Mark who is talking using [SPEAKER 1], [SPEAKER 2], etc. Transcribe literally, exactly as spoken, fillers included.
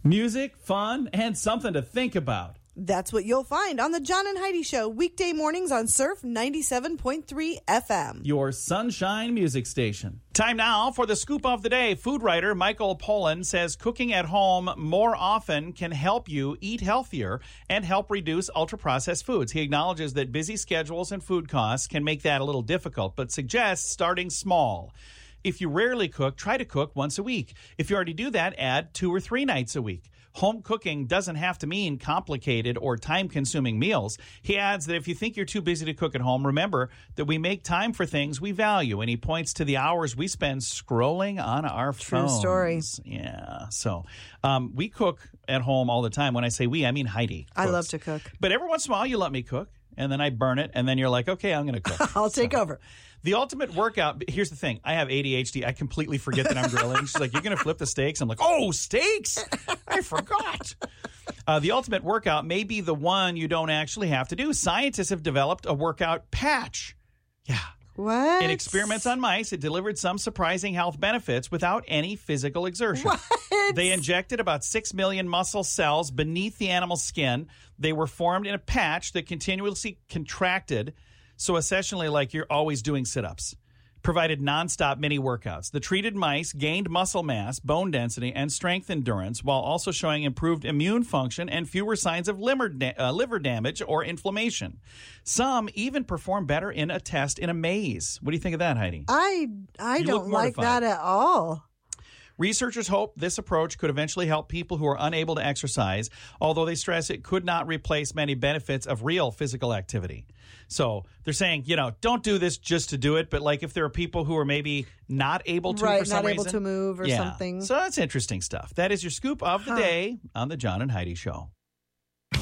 [SPEAKER 1] Music, fun, and something to think about.
[SPEAKER 2] That's what you'll find on the John and Heidi Show, weekday mornings on Surf ninety-seven point three F M.
[SPEAKER 1] Your sunshine music station. Time now for the scoop of the day. Food writer Michael Pollan says cooking at home more often can help you eat healthier and help reduce ultra-processed foods. He acknowledges that busy schedules and food costs can make that a little difficult, but suggests starting small. If you rarely cook, try to cook once a week. If you already do that, add two or three nights a week. Home cooking doesn't have to mean complicated or time-consuming meals. He adds that if you think you're too busy to cook at home, remember that we make time for things we value. And he points to the hours we spend scrolling on our
[SPEAKER 2] True
[SPEAKER 1] phones.
[SPEAKER 2] story.
[SPEAKER 1] Yeah. So um, we cook at home all the time. When I say we, I mean Heidi cooks.
[SPEAKER 2] I love to cook.
[SPEAKER 1] But every once in a while, you let me cook. And then I burn it, and then you're like, okay, I'm going to cook.
[SPEAKER 2] I'll take
[SPEAKER 1] so,
[SPEAKER 2] over.
[SPEAKER 1] The ultimate workout, here's the thing. I have A D H D. I completely forget that I'm grilling. She's like, you're going to flip the steaks? I'm like, oh, steaks? I forgot. Uh, the ultimate workout may be the one you don't actually have to do. Scientists have developed a workout patch. Yeah.
[SPEAKER 2] What?
[SPEAKER 1] In experiments on mice, it delivered some surprising health benefits without any physical exertion.
[SPEAKER 2] What?
[SPEAKER 1] They injected about six million muscle cells beneath the animal's skin. They were formed in a patch that continuously contracted, so essentially like you're always doing sit-ups. Provided nonstop mini workouts. The treated mice gained muscle mass, bone density, and strength endurance while also showing improved immune function and fewer signs of liver, da- uh, liver damage or inflammation. Some even perform better in a test in a maze. What do you think of that, Heidi?
[SPEAKER 2] I I
[SPEAKER 1] You
[SPEAKER 2] don't
[SPEAKER 1] look
[SPEAKER 2] like
[SPEAKER 1] mortified.
[SPEAKER 2] that at all.
[SPEAKER 1] Researchers hope this approach could eventually help people who are unable to exercise, although they stress it could not replace many benefits of real physical activity. So they're saying, you know, don't do this just to do it, but like if there are people who are maybe not able to
[SPEAKER 2] Right,
[SPEAKER 1] for some
[SPEAKER 2] not able
[SPEAKER 1] reason.
[SPEAKER 2] to move or
[SPEAKER 1] yeah.
[SPEAKER 2] something.
[SPEAKER 1] So that's interesting stuff. That is your scoop of the
[SPEAKER 2] Huh.
[SPEAKER 1] day on the John and Heidi Show.